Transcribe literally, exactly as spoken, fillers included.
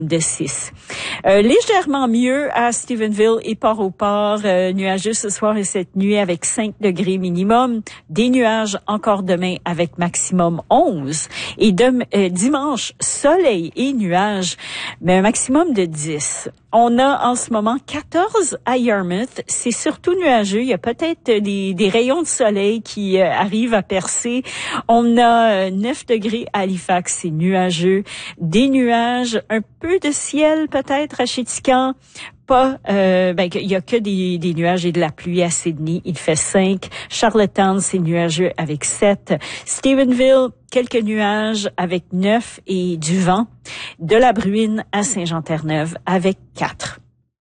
de six. Euh, légèrement mieux à Stephenville et Port-au-Port, euh, nuageux ce soir et cette nuit avec cinq degrés minimum. Des nuages encore demain avec maximum onze. Et de, euh, dimanche, soleil et nuages, mais un maximum de dix. On a en ce moment quatorze à Yarmouth. C'est surtout nuageux. Il y a peut-être des, des rayons de soleil qui euh, arrivent à percer. On a euh, neuf degrés à Halifax, c'est nuageux. Des nuages, un peu de ciel peut-être à Chéticamp. Pas, euh, ben, il y a que des, des nuages et de la pluie à Sydney. Il fait cinq. Charlottetown, c'est nuageux avec sept. Stephenville, quelques nuages avec neuf et du vent. De la bruine à Saint-Jean-Terre-Neuve avec quatre.